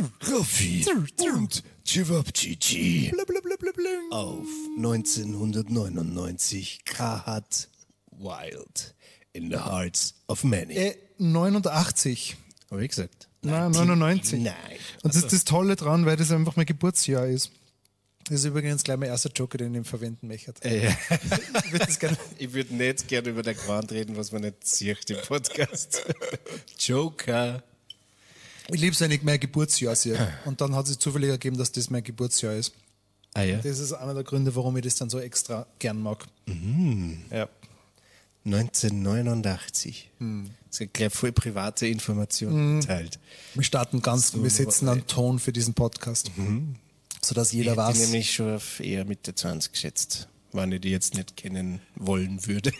Raffi und Cevapcici auf 1999 Kahat Wild in the Hearts of Many. 89. Habe ich gesagt? Nein, 99. Nein. Und das ist das Tolle dran, weil das einfach mein Geburtsjahr ist. Das ist übrigens gleich mein erster Joker, den ich verwenden möchte. Ich würde nicht gerne über den Quant reden, was man nicht sieht im Podcast. Joker. Ich liebe es, wenn ich mein Geburtsjahr sehe. Und dann hat es sich zufällig ergeben, dass das mein Geburtsjahr ist. Ah ja? Das ist einer der Gründe, warum ich das dann so extra gern mag. Ja. 1989. Das ist gleich voll private Informationen geteilt. Wir starten wir setzen einen Ton für diesen Podcast. Sodass jeder Ich weiß. hätte nämlich schon auf eher Mitte 20 geschätzt, wenn ich die jetzt nicht kennen wollen würde.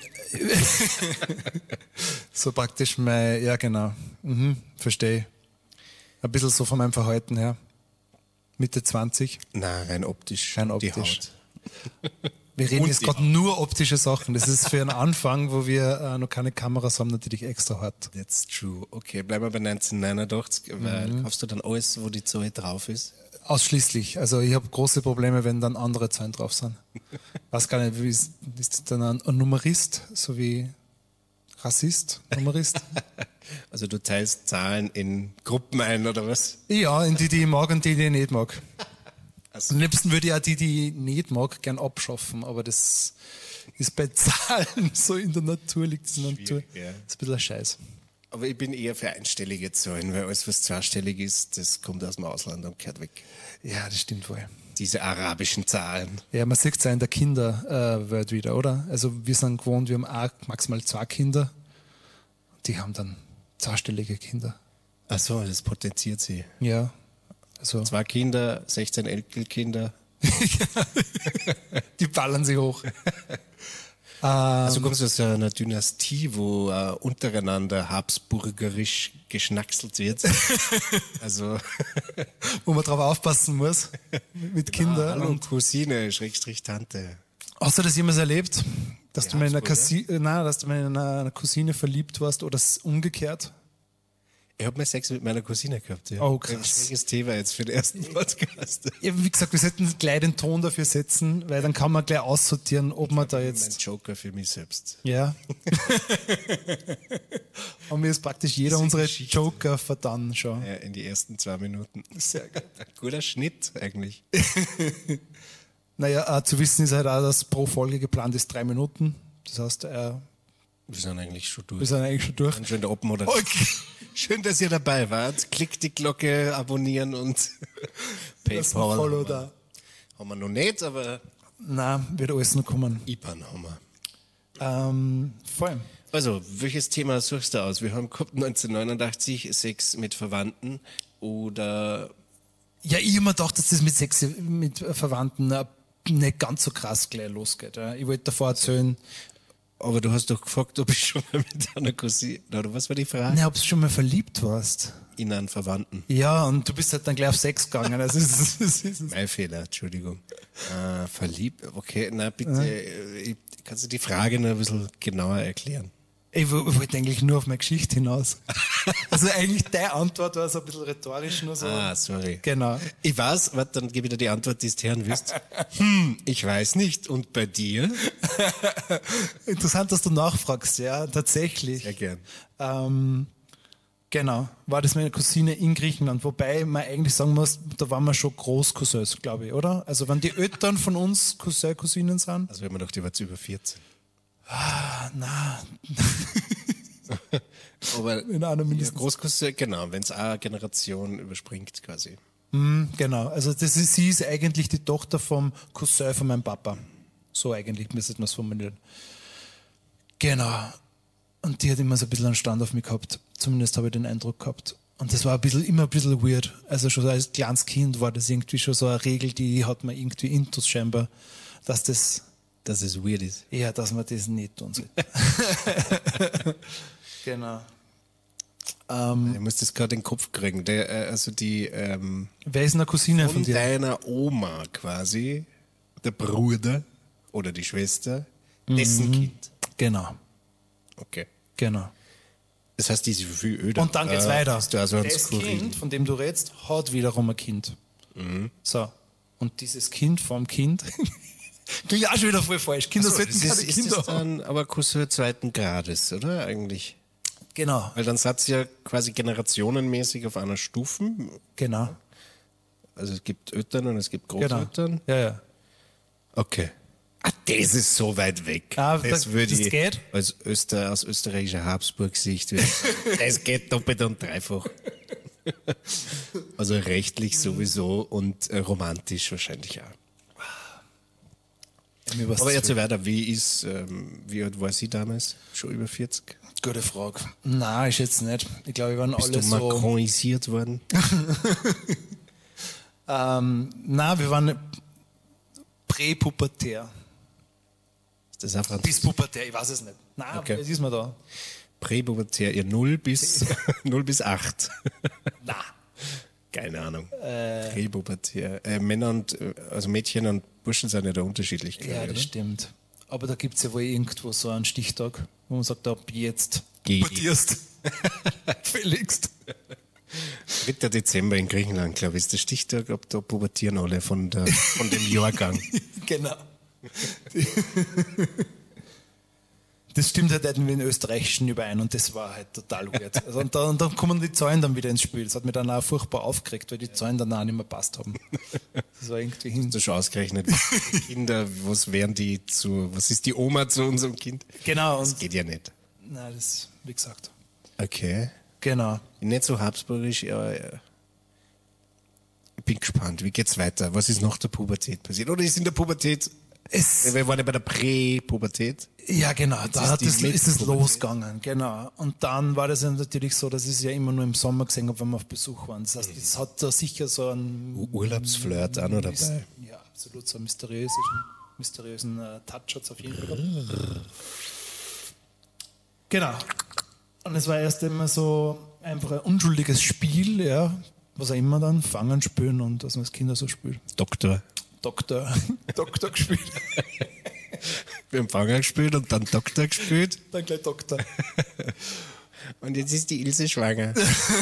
So praktisch ja genau. Verstehe. Ein bisschen so von meinem Verhalten her. Mitte 20. Nein, rein optisch. Rein Die optisch. Haut. Wir reden Und jetzt die gerade nur optische Sachen. Das ist für einen Anfang, wo wir noch keine Kameras haben, natürlich extra hart. That's true. Okay, bleiben wir bei 1989, weil kaufst du dann alles, wo die Zahl drauf ist? Ausschließlich. Also ich habe große Probleme, wenn dann andere Zahlen drauf sind. Weiß gar nicht, ist das dann ein Numerist, so wie Rassist, Numerist? Also du teilst Zahlen in Gruppen ein, oder was? Ja, in die ich mag und die ich nicht mag. Also, Am liebsten würde ich auch die ich nicht mag, gern abschaffen, aber das ist bei Zahlen so in der Natur, liegt es in der Natur. ja. Das ist ein bisschen ein Scheiß. aber ich bin eher für einstellige Zahlen, weil alles, was zweistellig ist, das kommt aus dem Ausland und gehört weg. Ja, das stimmt wohl. Diese arabischen Zahlen. Ja, man sieht es ja in der Kinderwelt wieder, oder? Also wir sind gewohnt, wir haben auch maximal 2 Kinder. Die haben dann zweistellige Kinder. Ach so, das potenziert sie. Ja. Also 2 Kinder, 16 Enkelkinder. die ballern sich hoch. Also kommst du aus einer Dynastie, wo untereinander habsburgerisch geschnackselt wird. Also Wo man drauf aufpassen muss mit Kindern. hallo Cousine, Schrägstrich Tante. Hast du das jemals erlebt? Dass Ja, du mal in Habsburger? dass du mal in einer Cousine verliebt warst oder umgekehrt? Ich habe mal Sex mit meiner Cousine gehabt. Ja. Oh, krass. Ein schräges Thema jetzt für den ersten Podcast. Ja, wie gesagt, wir sollten gleich den Ton dafür setzen, weil dann kann man gleich aussortieren, ob man da Mein jetzt... Joker für mich selbst. Ja. Und mir ist praktisch jeder Diese unsere Geschichte. Joker verdammt schon. Ja, in die ersten 2 Minuten. Sehr gut. Ein guter Schnitt eigentlich. Naja, zu wissen ist halt auch, dass pro Folge geplant ist 3 Minuten. Das heißt, Wir sind eigentlich schon durch. wir sind eigentlich schon durch. Ganz schön der Abmoderation. Okay. Schön, dass ihr dabei wart. Klickt die Glocke, abonnieren und Lass mal Follow da. Haben wir noch nicht, aber Nein, wird alles noch kommen. IBAN haben wir. Vor allem. Also, welches Thema suchst du aus? Wir haben gehabt 1989 Sex mit Verwandten oder Ja, ich hab mir gedacht, dass das mit Sex mit Verwandten nicht ganz so krass gleich losgeht. Ja. Ich wollte davor erzählen, aber du hast doch gefragt, ob ich schon mal mit einer Cousine, oder was war die Frage? ob du schon mal verliebt warst. In einen Verwandten. Ja, und du bist halt dann gleich auf Sex gegangen. Also Mein Fehler, Entschuldigung. Verliebt, okay, na bitte, kannst du die Frage noch ein bisschen genauer erklären? Ich wollte eigentlich nur auf meine Geschichte hinaus. Also eigentlich deine Antwort war so ein bisschen rhetorisch nur so. Sorry. Genau. Ich weiß, warte, dann gebe ich dir die Antwort, die du hören willst. Ich weiß nicht. Und bei dir? Interessant, dass du nachfragst, ja, tatsächlich. Sehr gern. Genau, war das meine Cousine in Griechenland, wobei man eigentlich sagen muss, da waren wir schon Großcousins, glaube ich, oder? Also wenn die Eltern von uns Cousinen sind. Also wenn man doch, die war jetzt über 14. Na, Aber in einer mindestens. Großcousin, genau, wenn es eine Generation überspringt quasi. Genau, also sie ist eigentlich die Tochter vom Cousin von meinem Papa. So eigentlich müsste man es formulieren. Genau. Und die hat immer so ein bisschen einen Stand auf mich gehabt. Zumindest habe ich den Eindruck gehabt. Und das war immer ein bisschen weird. Also schon als kleines Kind war das irgendwie schon so eine Regel, die hat man irgendwie intus scheinbar, dass Dass es weird ist. ja, dass man das nicht tun sollte. Genau. Ich muss das gerade in den Kopf kriegen. Wer ist eine Cousine von von dir? deiner Oma quasi, der Bruder oder die Schwester, dessen Kind. Genau, Okay. genau. Das heißt, die ist viel öder. Und dann geht's weiter. Hast du also einen Das Skurril. Kind, von dem du redest, hat wiederum ein Kind. So. Und dieses Kind vom Kind, klingt auch schon wieder voll falsch. Kinder sollten Das keine ist Kinder das haben. dann aber Cousin zweiten Grades, oder eigentlich? Genau, Weil dann seid ihr ja quasi generationenmäßig auf einer Stufe. genau, Also es gibt Eltern und es gibt genau. Großeltern. Ja, ja. Okay. Ah, das ist so weit weg. Ah, das das würde ich geht? aus österreichischer Habsburg-Sicht. Das geht doppelt und dreifach. Also rechtlich sowieso und romantisch wahrscheinlich auch. Aber jetzt so weiter. Wie alt war sie damals? Schon über 40? Gute Frage. Nein, ist jetzt nicht. Ich glaube, wir waren Bist alle du so. macronisiert worden? Nein, wir waren präpubertär. Ist das auch Französisch? Bis pubertär, ich weiß es nicht. Nein, Okay. was ist man da? Präpubertär, ihr 0 bis 8. Nein. Keine Ahnung. Präpubertär. Männer und, also Mädchen und Burschen sind ja da unterschiedlich, glaube Ja, ich, das oder? stimmt. Aber da gibt es ja wohl irgendwo so einen Stichtag, wo man sagt, ab jetzt Geh. pubertierst. Felix. 3. Dezember in Griechenland, glaube ich, ist der Stichtag, ab da pubertieren alle von dem Jahrgang. Genau. Das stimmt halt irgendwie in österreichischen überein und das war halt total weird. Also und dann kommen die Zahlen dann wieder ins Spiel. Das hat mich dann auch furchtbar aufgeregt, weil die Zahlen dann auch nicht mehr passt haben. Das war irgendwie hin. Hast du schon ausgerechnet, die Kinder, was ist die Oma zu unserem Kind? Genau. Das Und, geht ja nicht. nein, das, wie gesagt. Okay. Genau. Nicht so habsburgisch, ja. Ich bin gespannt, wie geht's weiter? Was ist nach der Pubertät passiert? Oder ist in der Pubertät, wir waren ja bei der Präpubertät. Ja, genau, da ist die ist es Mitpubertät. losgegangen, genau. Und dann war das ja natürlich so, dass ich es ja immer nur im Sommer gesehen habe, wenn wir auf Besuch waren. Das heißt, es hat da sicher so einen, Urlaubsflirt auch noch dabei. ja, absolut so einen mysteriösen Touch hat es auf jeden Fall gehabt. Genau. Und es war erst immer so einfach ein unschuldiges Spiel, ja, was auch immer dann, Fangen spielen und was man als Kinder so spielt. Doktor. Doktor gespielt, Wir haben Fanger gespielt und dann Doktor gespielt. dann gleich Doktor. Und jetzt ist die Ilse schwanger.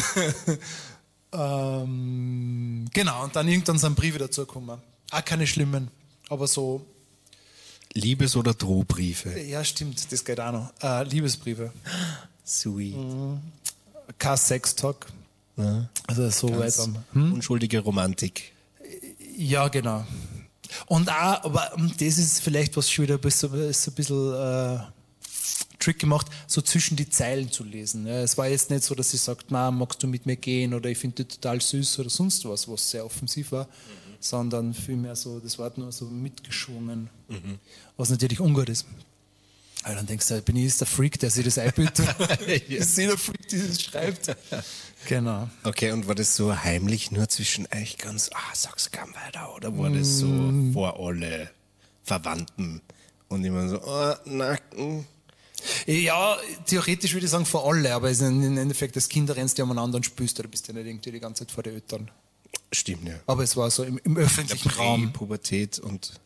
Genau, und dann irgendwann sind Briefe dazugekommen. Auch keine schlimmen, aber so, Liebes- oder Drohbriefe. ja stimmt, das geht auch noch. Liebesbriefe. Sweet. Kein Sextalk. Ja. Also so Ganz weiter. unschuldige Romantik. Ja, genau. Und auch, aber das ist vielleicht was schon wieder ist ein bisschen Trick gemacht, so zwischen die Zeilen zu lesen. Ja, es war jetzt nicht so, dass sie sagt, magst du mit mir gehen oder ich finde dich total süß oder sonst was sehr offensiv war, sondern vielmehr so, das war nur so mitgeschwungen, was natürlich ungut ist. Aber dann denkst du, bin ich jetzt der Freak, der sich das einbildet? Ist sie der Freak, der das schreibt? Genau. Okay, und war das so heimlich nur zwischen euch ganz, sag's gern weiter, oder war das so vor alle Verwandten und immer so, Nacken? Ja, theoretisch würde ich sagen vor alle, aber es ist im Endeffekt, als Kinder rennst du umeinander und spürst, oder bist du nicht irgendwie die ganze Zeit vor den Eltern. Stimmt, ja. Aber es war so im öffentlichen Raum. Pubertät und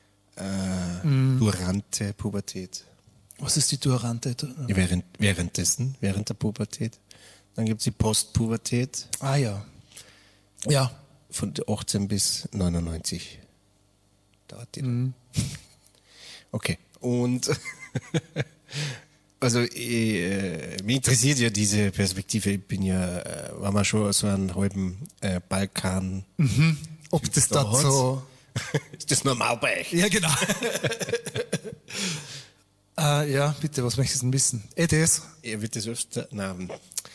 durante Pubertät. Was ist die Durante? Währenddessen, während der Pubertät. Dann gibt es die Postpubertät Ah ja. Ja. von 18 bis 99. Dauert die. Okay. Und also mich interessiert ja diese Perspektive. Ich bin ja, war mal schon so einen halben Balkan. Ob das da hat. so... Ist das normal bei euch? Ja, genau. Ja, bitte, was möchtest du denn wissen? Das? Ja, wird das öfter? Nein.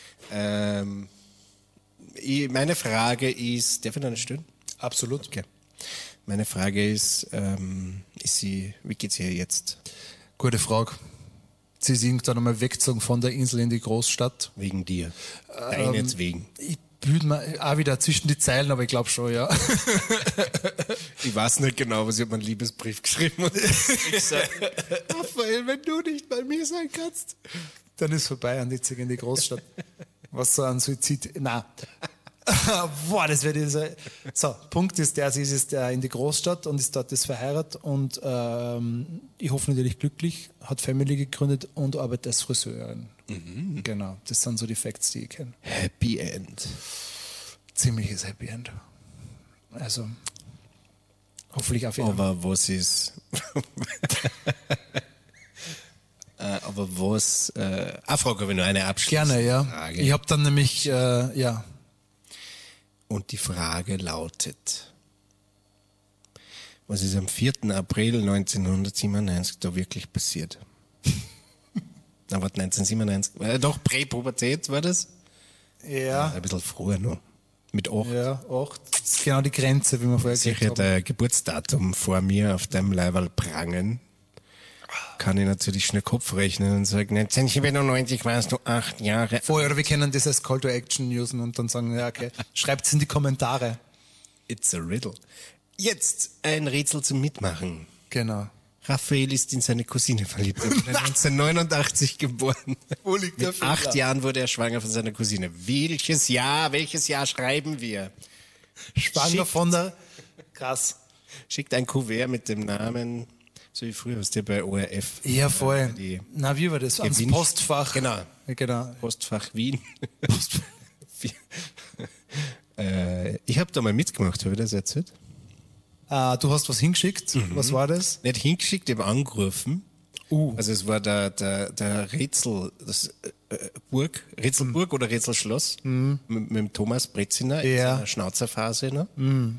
Meine Frage ist, darf ich noch nicht stören? Absolut. Okay. Meine Frage ist wie geht's ihr jetzt? Gute Frage. Sie ist irgendwann einmal weggezogen von der Insel in die Großstadt. Wegen dir. Deinetwegen. Ich blüht mir auch wieder zwischen die Zeilen, aber ich glaube schon, ja. Ich weiß nicht genau, aber sie hat mir einen Liebesbrief geschrieben und ich sage, Raphael, wenn du nicht bei mir sein kannst. Dann ist vorbei an die Züge in die Großstadt. Was so ein Suizid. Nein. Boah, das wäre diese. So, Punkt ist der, sie ist jetzt in die Großstadt und ist dort jetzt verheiratet und ich hoffe natürlich glücklich, hat Family gegründet und arbeitet als Friseurin. Genau, das sind so die Facts, die ich kenne. Happy End. Ziemliches Happy End. Also, hoffentlich auf jeden Fall. Aber was ist... aber was... eine Frage habe ich noch, eine abschließende Gerne, ja. Frage. Ich habe dann nämlich, ja. Und die Frage lautet, was ist am 4. April 1997 da wirklich passiert? Aber 1997, doch Präpubertät war das? Ja. Ein bisschen früher noch, mit 8. Ja, 8. Das ist genau die Grenze, wie wir vorher gesagt Sicher haben. der Geburtsdatum vor mir auf dem Leiberl prangen. Kann ich natürlich schnell Kopf rechnen und sagen, 1997 warst du 8 Jahre. Vorher, oder wir können das als Call to Action usen und dann sagen, ja, okay, schreibt's in die Kommentare. It's a riddle. Jetzt ein Rätsel zum Mitmachen. Genau. Raphael ist in seine Cousine verliebt. Er wurde 1989 geboren. Wo liegt der Mit Fehler? 8 Jahren wurde er schwanger von seiner Cousine. Welches Jahr schreiben wir? Schwanger Schickt- von der. Krass. Schickt ein Kuvert mit dem Namen, so wie früher, was der bei ORF. Ja, voll. Die Na, wie war das? Ans Gewinn- Postfach. Genau. Ja, genau. Postfach Wien. Ich habe da mal mitgemacht, habe ich das erzählt? Du hast was hingeschickt. Was war das? Nicht hingeschickt, ich habe angerufen. Also es war der Rätsel, Rätselburg oder Rätselschloss mit dem Thomas Breziner in Ja. seiner Schnauzerphase. Ne?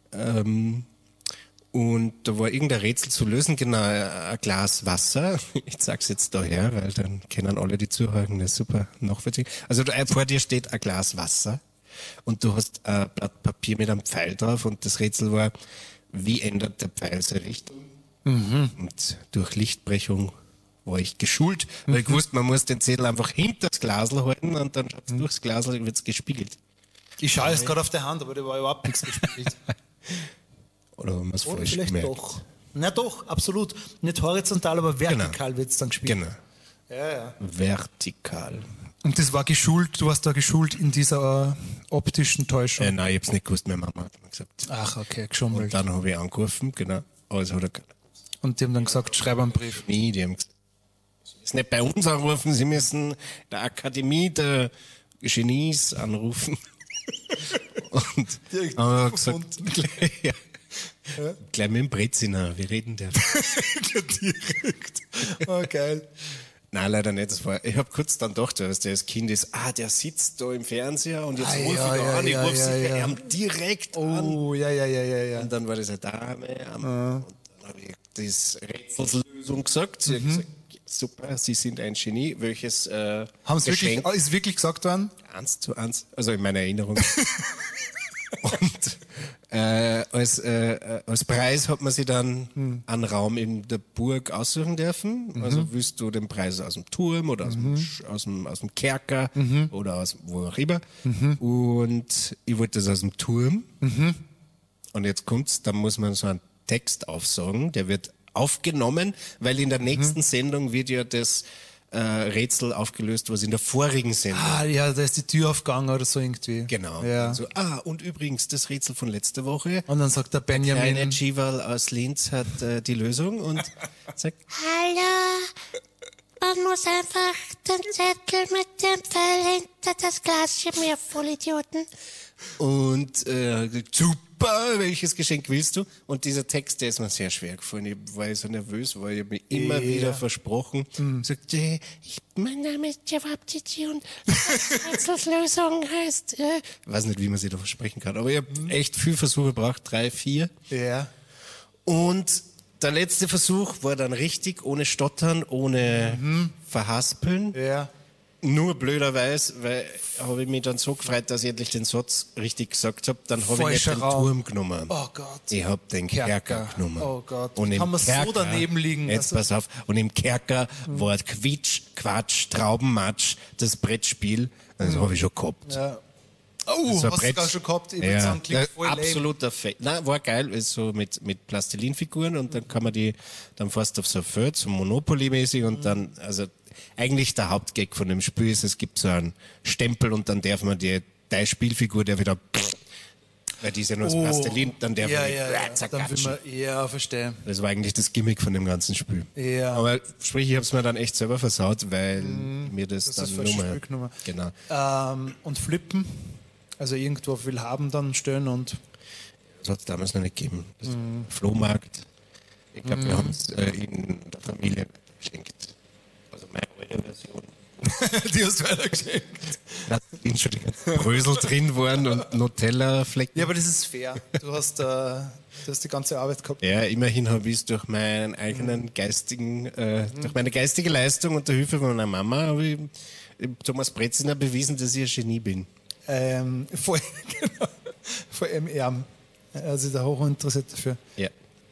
Und da war irgendein Rätsel zu lösen, genau, ein Glas Wasser. Ich sag's jetzt daher, weil dann kennen alle die Zuhörer, das ist super nachvollziehen. Also vor dir steht ein Glas Wasser und du hast ein Blatt Papier mit einem Pfeil drauf und das Rätsel war, wie ändert der Pfeil seine Richtung? Und durch Lichtbrechung war ich geschult, weil ich wusste, man muss den Zettel einfach hinter das Glasl halten und dann durchs Glasl wird's gespiegelt. Ich schaue jetzt gerade auf der Hand, aber da war überhaupt nichts gespielt. Oder haben wir es Oder falsch vielleicht gemerkt? doch. Na doch, absolut. Nicht horizontal, aber vertikal wird's dann gespielt. Genau. Ja, ja. Vertikal. Und das war geschult, du warst da geschult in dieser optischen Täuschung. Nein, ich hab's nicht gewusst, meine Mama hat mir gesagt. Ach, okay, Und geschummelt. dann habe ich angerufen, genau. Also hat er gesagt, Und die haben dann gesagt, schreib einen Brief. nee, die haben gesagt, Sie müssen nicht bei uns anrufen, Sie müssen der Akademie der Genies anrufen. Und Direkt haben wir gesagt, gleich mit dem Breziner, wir reden der. Direkt. Oh, geil. Nein, leider nicht. Ich habe kurz dann gedacht, dass der als Kind ist, der sitzt da im Fernseher und jetzt Ah, rufe ich ja, da an, ich ja, rufe ja, sicher ja. ihm direkt an. Oh, ja. Und dann war das eine Dame. Und dann habe ich das Rätselslösung gesagt. Sie hat gesagt, super, Sie sind ein Genie. Welches Haben sie wirklich, Geschenk? ist wirklich gesagt worden? 1:1, also in meiner Erinnerung. Und als Preis hat man sich dann einen Raum in der Burg aussuchen dürfen. Also willst du den Preis aus dem Turm oder aus dem Kerker oder aus wo auch immer. Und ich wollte das aus dem Turm. Und jetzt kommt's, da muss man so einen Text aufsagen, der wird aufgenommen, weil in der nächsten Sendung wird ja das Rätsel aufgelöst, was in der vorigen Sendung. Ah, ja, da ist die Tür aufgegangen oder so irgendwie. Genau. Ja. So, und übrigens das Rätsel von letzter Woche. Und dann sagt der Kleine Benjamin, Chival aus Linz hat die Lösung und sagt, Hallo, man muss einfach den Zettel mit dem Pfeil hinter das Glaschen mir, Vollidioten. und super, welches Geschenk willst du? Und dieser Text, der ist mir sehr schwer gefallen. Ich war so nervös, weil ich mir immer wieder versprochen. Sagt, mein Name ist Jawabtiti und Rätselslösung heißt, ich weiß nicht, wie man sich da versprechen kann, aber ich habe echt viel Versuche gebraucht, 3, 4. ja, Und der letzte Versuch war dann richtig, ohne Stottern, ohne Verhaspeln. ja. Nur blöderweise, weil habe ich mich dann so gefreut, dass ich endlich den Satz richtig gesagt habe, dann habe ich nicht Falscher den Raum. Turm genommen. Oh Gott. Ich habe den Kerker genommen. Oh Gott. Und im Kann man so Kerker, daneben liegen? Jetzt Also- pass auf. Und im Kerker war Quitsch, Quatsch, Traubenmatsch, das Brettspiel. Das habe ich schon gehabt. Ja. Oh, So ein hast du Brett. gar schon gehabt? Ich würde sagen, klingt voll lame. absoluter Nein, war geil, ist so mit Plastilinfiguren und dann kann man die, dann fährst du auf so ein Feld, so Monopoly-mäßig und dann, also eigentlich der Hauptgag von dem Spiel ist, es gibt so einen Stempel und dann darf man die deine Spielfigur, der wieder, weil die ist ja nur aus Plastilin, dann der ja, wieder ja, dann will zerkatschen. man, ja, verstehe. Das war eigentlich das Gimmick von dem ganzen Spiel. Ja. Aber sprich, ich habe es mir dann echt selber versaut, weil mir das Das dann ist falsche nur mal... Spielnummer. Genau. Und flippen, also irgendwo will haben dann stellen und Das hat es damals noch nicht gegeben. Das Flohmarkt. Ich glaube, wir haben es in der Familie geschenkt. Also meine alte Version. die hast du weitergeschenkt. Da sind schon die ganzen Brösel drin waren und Nutella-Flecken. Ja, aber das ist fair. Du hast die ganze Arbeit gehabt. Ja, immerhin habe ich es durch meinen eigenen geistigen, durch meine geistige Leistung und der Hilfe von meiner Mama habe ich Thomas Breziner bewiesen, dass ich ein Genie bin. Vor allem er. Also da hoch interessiert dafür. Ja.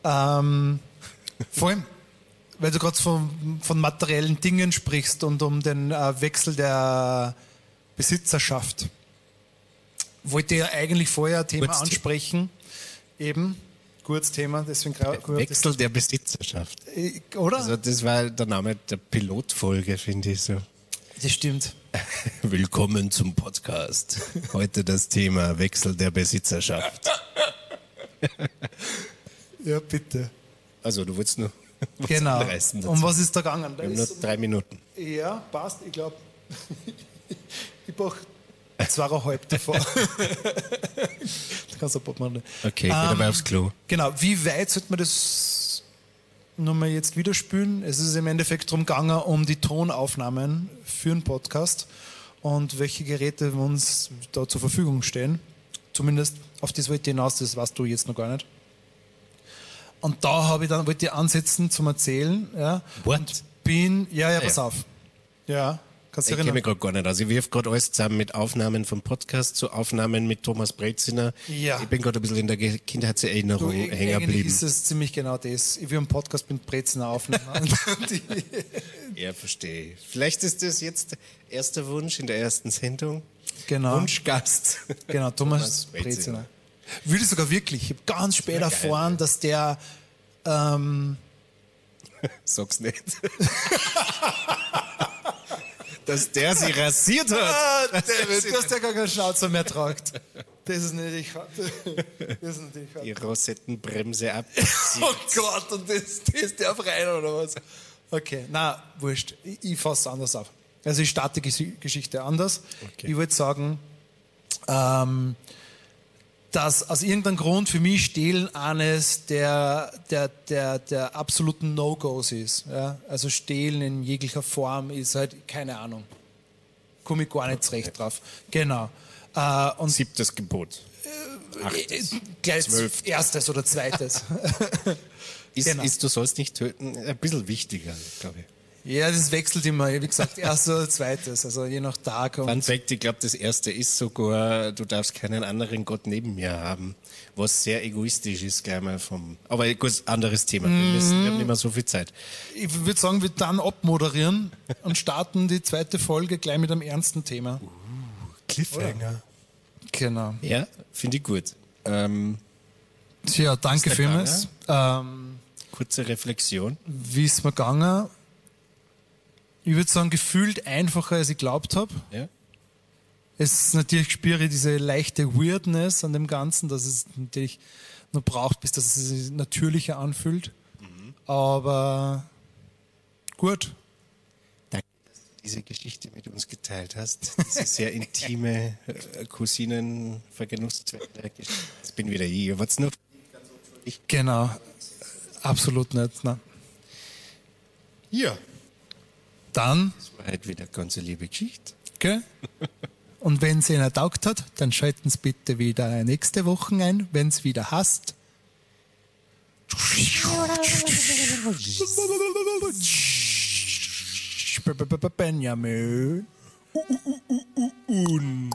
Vor allem, weil du gerade von materiellen Dingen sprichst und um den Wechsel der Besitzerschaft. Wollte ja eigentlich vorher ein Thema Kurzthema. ansprechen. Eben, kurzes Thema, deswegen Wechsel der Besitzerschaft. oder? Also das war der Name der Pilotfolge, finde ich so. Das stimmt. Willkommen zum Podcast. Heute das Thema Wechsel der Besitzerschaft. Ja, bitte. Also du wolltest nur was Genau. anreißen dazu. Um was ist da gegangen? Da Wir haben nur ist 3 Minuten. ja, passt. Ich glaube, ich brauche 2,5 davor. Du kannst ein paar machen. Okay, geht aber aufs Klo. Genau, wie weit sollte man das nochmal jetzt wieder spülen? Es ist im Endeffekt darum gegangen, um die Tonaufnahmen für einen Podcast und welche Geräte uns da zur Verfügung stehen. Zumindest auf das wollte ich hinaus, das weißt du jetzt noch gar nicht. Und da wollte ich ansetzen zum Erzählen. Ja, What? und pass auf. Ja, kannst du Ich kenne erinnern? mich gerade gar nicht aus. Ich wirf gerade alles zusammen mit Aufnahmen vom Podcast zu Aufnahmen mit Thomas Breziner. Ja. Ich bin gerade ein bisschen in der Kindheitserinnerung hängen Eigentlich geblieben. ist es ziemlich genau das. Ich will einen Podcast mit Brezen aufnehmen. Ja, verstehe. Vielleicht ist das jetzt der erste Wunsch in der ersten Sendung. Genau. Wunschgast. Genau, Thomas Breziner. Würde ich sogar wirklich. Ich habe ganz spät erfahren, dass der Sag's nicht. Dass der sie rasiert hat. dass der gar keinen Schnauzer mehr tragt. Das ist nicht hart. Das ist natürlich hart. Die Rosettenbremse ab. Oh Gott, und das darf rein oder was? Okay, na, wurscht. Ich fasse es anders auf. Also ich starte die Geschichte anders. Okay. Ich würde sagen, dass aus irgendeinem Grund für mich Stehlen eines der absoluten No-Gos ist. Ja? Also Stehlen in jeglicher Form ist halt, keine Ahnung. Komme ich gar nicht zurecht drauf. Genau. Und 7. Gebot. 8. gleich 12. erstes oder zweites. Genau. Du sollst nicht töten, ein bisschen wichtiger, glaube ich. Ja, das wechselt immer. Wie gesagt, erstes oder zweites. Also je nach Tag. Fun Fact, ich glaube, das erste ist sogar, du darfst keinen anderen Gott neben mir haben, was sehr egoistisch ist, gleich mal vom, aber gut, anderes Thema. Wir haben nicht mehr so viel Zeit. Ich würde sagen, wir dann abmoderieren und starten die zweite Folge gleich mit einem ernsten Thema. Cliffhanger. Genau. Ja, finde ich gut. Tja, danke Ist der vielmals. Kurze Reflexion. Wie ist mir gegangen? Ich würde sagen, gefühlt einfacher, als ich geglaubt habe. Ja? Es ist natürlich, spüre ich diese leichte Weirdness an dem Ganzen, dass es natürlich noch braucht, bis das sich natürlicher anfühlt. Aber gut. Danke, dass du diese Geschichte mit uns geteilt hast. Diese sehr intime Cousinenvergenusszweite Geschichte. Das bin wieder ich. Was nur Genau. Absolut nicht. Nein. hier. Dann, Das war halt wieder eine ganz liebe Geschichte. gell? Und wenn es Ihnen taugt hat, dann schalten Sie bitte wieder nächste Woche ein, wenn es wieder hasst. Benjamin.